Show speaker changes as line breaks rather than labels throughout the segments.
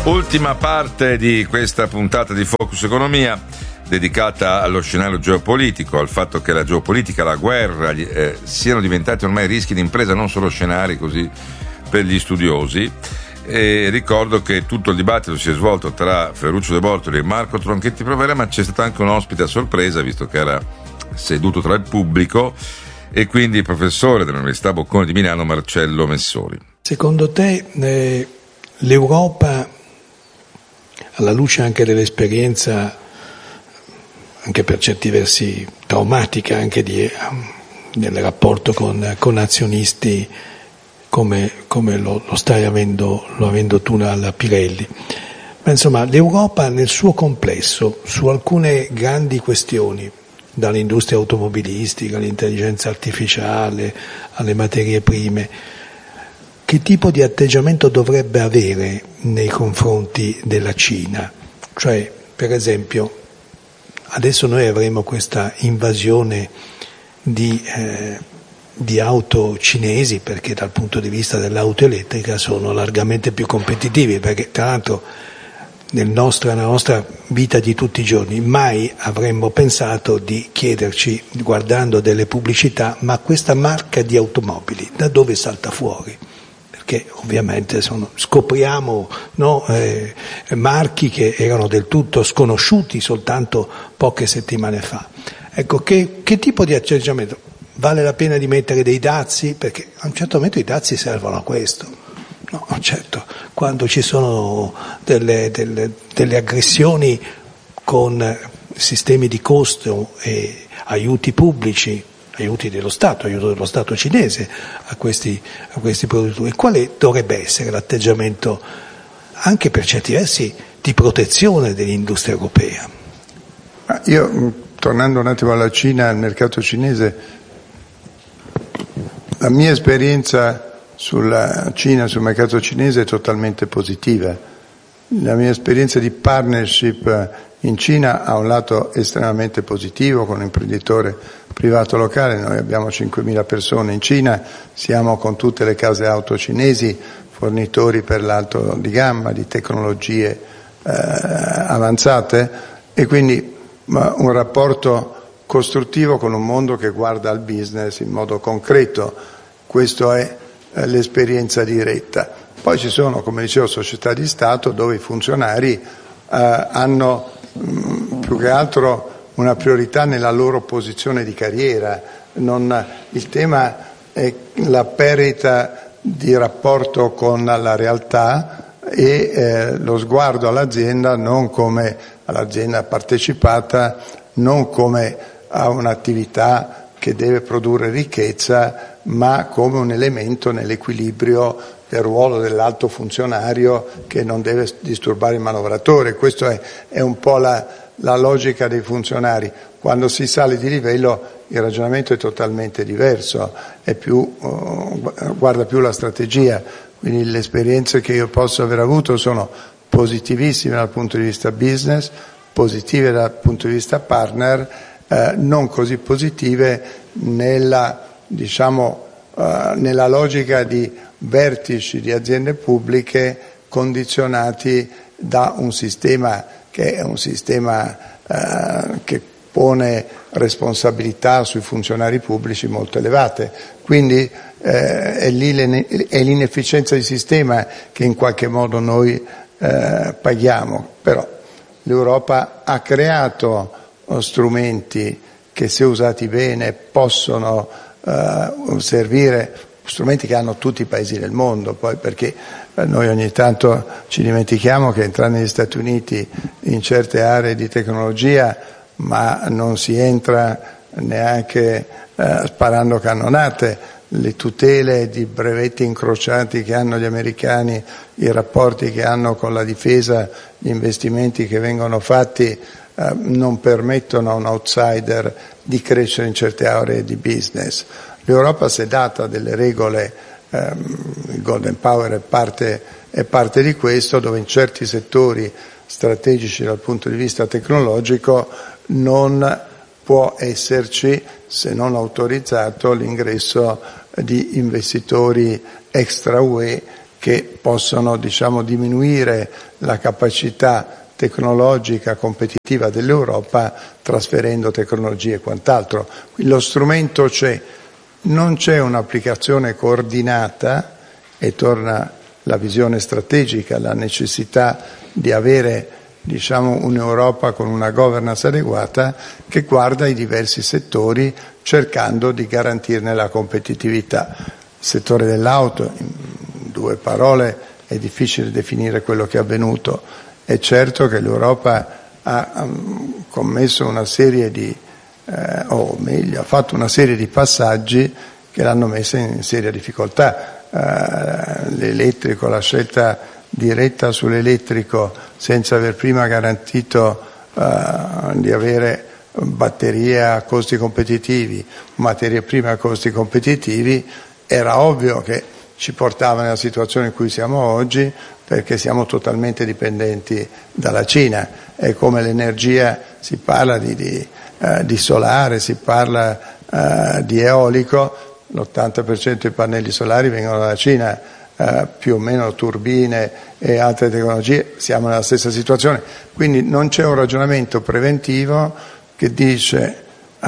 Ultima parte di questa puntata di Focus Economia dedicata allo scenario geopolitico, al fatto che la geopolitica, la guerra siano diventati ormai rischi di impresa, non solo scenari così per gli studiosi. E ricordo che tutto il dibattito si è svolto tra Ferruccio De Bortoli e Marco Tronchetti Provera, ma c'è stato anche un ospite a sorpresa, visto che era seduto tra il pubblico, e quindi il professore dell'Università Bocconi di Milano Marcello Messori.
Secondo te l'Europa, alla luce anche dell'esperienza, anche per certi versi traumatica, anche nel rapporto con azionisti come lo stai avendo tu alla Pirelli, ma insomma l'Europa nel suo complesso su alcune grandi questioni, dall'industria automobilistica all'intelligenza artificiale alle materie prime, che tipo di atteggiamento dovrebbe avere nei confronti della Cina? Cioè, per esempio, adesso noi avremo questa invasione di auto cinesi, perché dal punto di vista dell'auto elettrica sono largamente più competitivi, perché tra l'altro nella nostra vita di tutti i giorni mai avremmo pensato di chiederci, guardando delle pubblicità, ma questa marca di automobili da dove salta fuori? Perché ovviamente scopriamo marchi che erano del tutto sconosciuti soltanto poche settimane fa. Ecco, che tipo di atteggiamento? Vale la pena di mettere dei dazi? Perché a un certo momento i dazi servono a questo. No, certo, quando ci sono delle aggressioni con sistemi di costo e aiuti pubblici, aiuto dello Stato cinese a questi produttori, quale dovrebbe essere l'atteggiamento anche per certi versi di protezione dell'industria europea?
Io, tornando un attimo alla Cina, al mercato cinese, la mia esperienza sulla Cina, sul mercato cinese è totalmente positiva. La mia esperienza di partnership in Cina ha un lato estremamente positivo con l'imprenditore privato locale. Noi abbiamo 5.000 persone in Cina, siamo con tutte le case auto cinesi, fornitori per l'alto di gamma, di tecnologie avanzate, e quindi un rapporto costruttivo con un mondo che guarda al business in modo concreto. Questo è l'esperienza diretta. Poi ci sono, come dicevo, società di Stato dove i funzionari hanno più che altro una priorità nella loro posizione di carriera. Il tema è la perdita di rapporto con la realtà e lo sguardo all'azienda non come all'azienda partecipata, non come a un'attività che deve produrre ricchezza, ma come un elemento nell'equilibrio del ruolo dell'alto funzionario che non deve disturbare il manovratore. Questa è un po' la logica dei funzionari. Quando si sale di livello il ragionamento è totalmente diverso, guarda più la strategia. Quindi le esperienze che io posso aver avuto sono positivissime dal punto di vista business, positive dal punto di vista partner, non così positive nella logica di vertici di aziende pubbliche condizionati da un sistema che è un sistema che pone responsabilità sui funzionari pubblici molto elevate. Quindi è l'inefficienza di sistema che in qualche modo noi paghiamo. Però l'Europa ha creato strumenti che, se usati bene, possono servire, strumenti che hanno tutti i paesi del mondo, poi, perché noi ogni tanto ci dimentichiamo che entrare negli Stati Uniti in certe aree di tecnologia, ma non si entra neanche sparando cannonate. Le tutele di brevetti incrociati che hanno gli americani, i rapporti che hanno con la difesa, gli investimenti che vengono fatti non permettono a un outsider di crescere in certe aree di business. L'Europa si è data delle regole, il Golden Power è parte di questo, dove in certi settori strategici dal punto di vista tecnologico non può esserci, se non autorizzato, l'ingresso di investitori extra UE che possono, diciamo, diminuire la capacità tecnologica competitiva dell'Europa trasferendo tecnologie e quant'altro. Lo strumento c'è, non c'è un'applicazione coordinata e torna la visione strategica, la necessità di avere, diciamo, un'Europa con una governance adeguata che guarda i diversi settori cercando di garantirne la competitività. Il settore dell'auto, in 2 parole, è difficile definire quello che è avvenuto. È certo che l'Europa ha commesso una serie di, o meglio, ha fatto una serie di passaggi che l'hanno messa in seria difficoltà. L'elettrico, la scelta diretta sull'elettrico senza aver prima garantito di avere batterie a costi competitivi, materie prime a costi competitivi, era ovvio che ci portava nella situazione in cui siamo oggi, perché siamo totalmente dipendenti dalla Cina. È come l'energia, si parla di solare, si parla di eolico, l'80% dei pannelli solari vengono dalla Cina, più o meno turbine e altre tecnologie, siamo nella stessa situazione. Quindi non c'è un ragionamento preventivo che dice,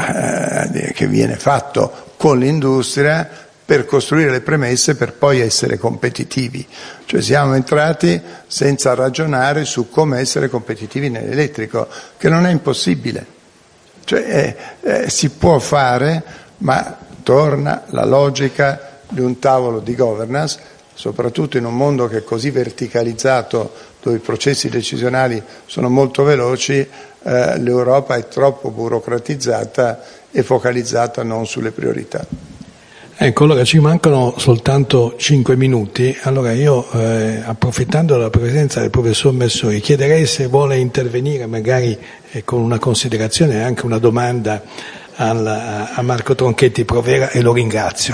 che viene fatto con l'industria per costruire le premesse per poi essere competitivi. Cioè siamo entrati senza ragionare su come essere competitivi nell'elettrico, che non è impossibile. Cioè si può fare, ma torna la logica di un tavolo di governance, soprattutto in un mondo che è così verticalizzato, dove i processi decisionali sono molto veloci. L'Europa è troppo burocratizzata e focalizzata non sulle priorità.
Ecco, allora ci mancano soltanto 5 minuti, allora io approfittando della presenza del professor Messori chiederei se vuole intervenire magari con una considerazione e anche una domanda a Marco Tronchetti Provera, e lo ringrazio.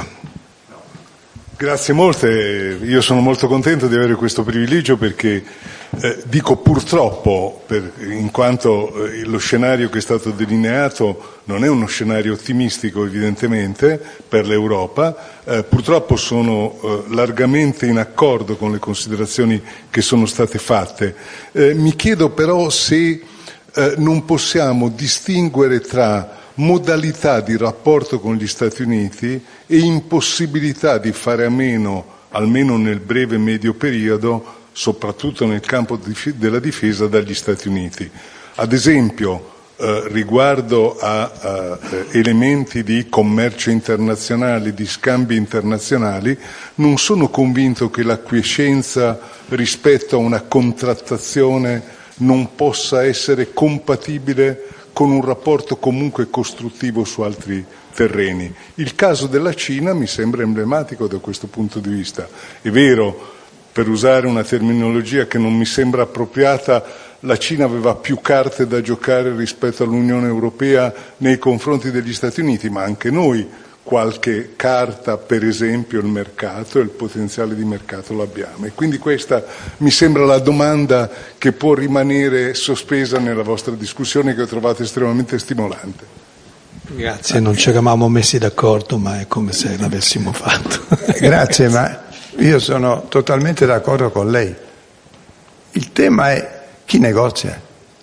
Grazie molte, io sono molto contento di avere questo privilegio perché dico purtroppo, in quanto lo scenario che è stato delineato non è uno scenario ottimistico evidentemente per l'Europa, purtroppo sono largamente in accordo con le considerazioni che sono state fatte. Mi chiedo però se non possiamo distinguere tra modalità di rapporto con gli Stati Uniti e impossibilità di fare a meno, almeno nel breve e medio periodo, soprattutto nel campo della difesa, dagli Stati Uniti. Ad esempio, riguardo a elementi di commercio internazionale, di scambi internazionali, non sono convinto che l'acquiescenza rispetto a una contrattazione non possa essere compatibile con un rapporto comunque costruttivo su altri terreni. Il caso della Cina mi sembra emblematico da questo punto di vista. È vero, per usare una terminologia che non mi sembra appropriata, la Cina aveva più carte da giocare rispetto all'Unione Europea nei confronti degli Stati Uniti, ma anche noi qualche carta, per esempio il mercato e il potenziale di mercato l'abbiamo. E quindi questa mi sembra la domanda che può rimanere sospesa nella vostra discussione, che ho trovato estremamente stimolante.
Grazie, non ci eravamo messi d'accordo, ma è come se l'avessimo fatto.
Grazie, ma io sono totalmente d'accordo con lei. Il tema è chi negozia.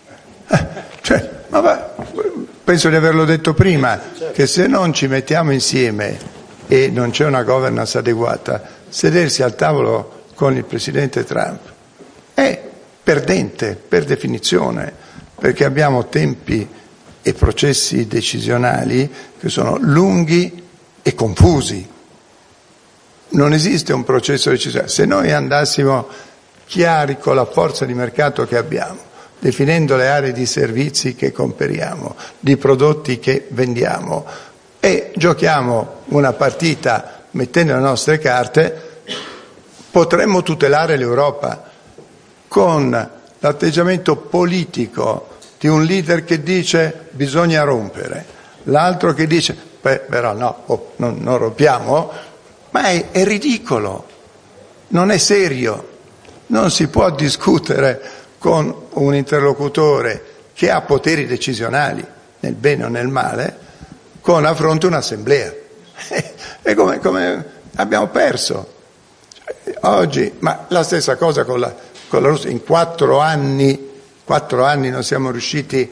Penso di averlo detto prima, che se non ci mettiamo insieme e non c'è una governance adeguata, sedersi al tavolo con il presidente Trump è perdente per definizione, perché abbiamo tempi e processi decisionali che sono lunghi e confusi. Non esiste un processo decisionale. Se noi andassimo chiari con la forza di mercato che abbiamo, definendo le aree di servizi che comperiamo, di prodotti che vendiamo, e giochiamo una partita mettendo le nostre carte, potremmo tutelare l'Europa con l'atteggiamento politico di un leader che dice bisogna rompere, l'altro che dice però no, non rompiamo, ma è ridicolo, non è serio, non si può discutere con un interlocutore che ha poteri decisionali, nel bene o nel male, a fronte un'assemblea. E come abbiamo perso. oggi, ma la stessa cosa con la Russia. In 4 anni non siamo riusciti